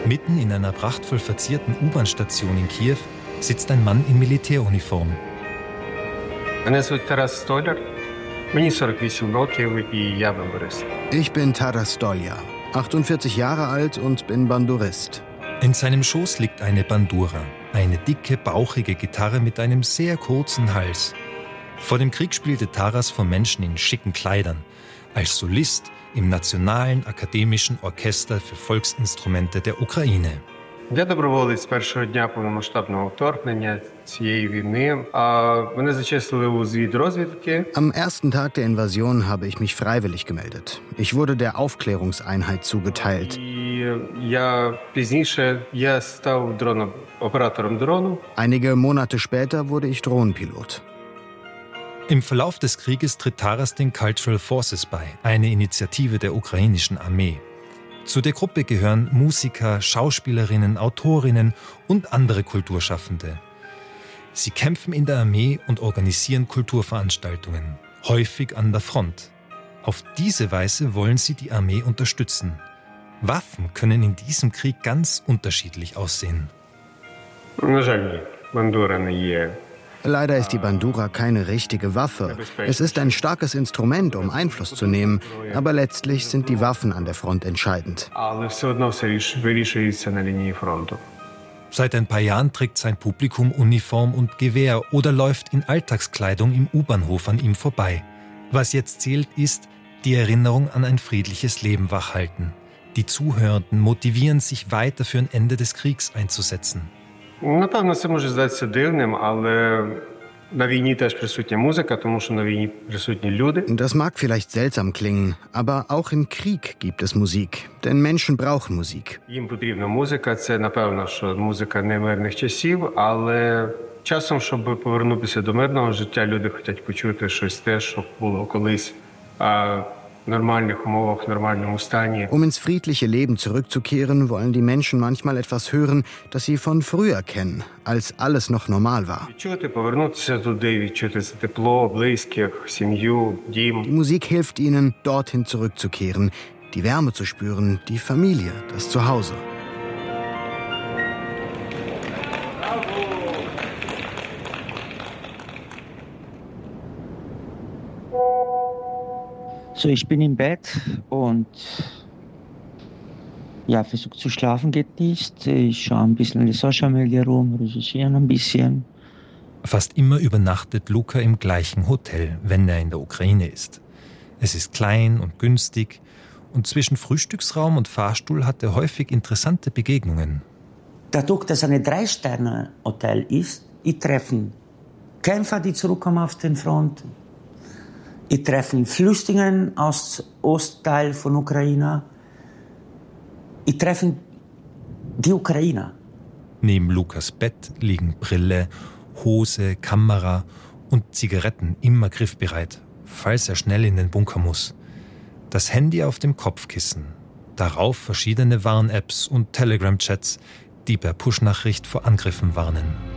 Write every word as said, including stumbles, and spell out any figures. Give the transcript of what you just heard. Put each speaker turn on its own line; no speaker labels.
Mitten in einer prachtvoll verzierten U-Bahn-Station in Kiew sitzt ein Mann in Militäruniform.
Ich bin Taras Stolja, achtundvierzig Jahre alt und bin Bandurist.
In seinem Schoß liegt eine Bandura, eine dicke, bauchige Gitarre mit einem sehr kurzen Hals. Vor dem Krieg spielte Taras vor Menschen in schicken Kleidern, als Solist im Nationalen Akademischen Orchester für Volksinstrumente der Ukraine.
Я доброволець з першого дня повномасштабного вторгнення цієї війни. А мене зачислили у звід розвідки.
Am ersten Tag der Invasion habe ich mich freiwillig gemeldet. Ich wurde der Aufklärungseinheit zugeteilt.
І я пізніше я став дроном, оператором дрону.
Einige Monate später wurde ich Drohnenpilot.
Im Verlauf des Krieges tritt Taras den Cultural Forces bei, eine Initiative der ukrainischen Armee. Zu der Gruppe gehören Musiker, Schauspielerinnen, Autorinnen und andere Kulturschaffende. Sie kämpfen in der Armee und organisieren Kulturveranstaltungen, häufig an der Front. Auf diese Weise wollen sie die Armee unterstützen. Waffen können in diesem Krieg ganz unterschiedlich aussehen.
На жаль, ні. Бандура не є.
Leider ist die Bandura keine richtige Waffe. Es ist ein starkes Instrument, um Einfluss zu nehmen, aber letztlich sind die Waffen an der Front entscheidend.
Але все одно все ріш- вирішується на лінії фронту.
Seit ein paar Jahren trägt sein Publikum Uniform und Gewehr oder läuft in Alltagskleidung im U-Bahnhof an ihm vorbei. Was jetzt zählt, ist die Erinnerung an ein friedliches Leben wachhalten. Die Zuhörenden motivieren sich weiter für ein Ende des Kriegs einzusetzen.
Напевно, це може здатися дивним, але на війні теж присутня музика, тому що на війні присутні люди.
Das mag vielleicht seltsam klingen, aber auch im Krieg gibt es Musik, denn Menschen brauchen Musik.
Їм потрібна музика, це напевно, що музика не мирних часів, але часом, щоб повернутися до мирного життя, люди хочуть почути щось те, що було колись а, в нормальних умовах, в нормальному стані.
Um ins friedliche Leben zurückzukehren, wollen die Menschen manchmal etwas hören, das sie von früher kennen, als alles noch normal war.
Відчути, повернутися туди, відчути це тепло, близьких, сім'ю, дім.
Die Musik hilft ihnen, dorthin zurückzukehren, die Wärme zu spüren, die Familie, das Zuhause.
So, ich bin im Bett und ja, versuche zu schlafen, geht nicht. Ich schaue ein bisschen in die Social Media rum, recherchiere ein bisschen.
Fast immer übernachtet Luka im gleichen Hotel, wenn er in der Ukraine ist. Es ist klein und günstig und zwischen Frühstücksraum und Fahrstuhl hat er häufig interessante Begegnungen.
Dadurch, dass es ein Drei-Sterne-Hotel ist, ich treffe Kämpfer, die zurückkommen auf den Front. Ich treffe Flüchtlinge aus dem Ostteil von Ukraine. Ich treffe die Ukrainer.
Neben Lukas Bett liegen Brille, Hose, Kamera und Zigaretten immer griffbereit, falls er schnell in den Bunker muss. Das Handy auf dem Kopfkissen. Darauf verschiedene Warn-Apps und Telegram-Chats, die per Push-Nachricht vor Angriffen warnen.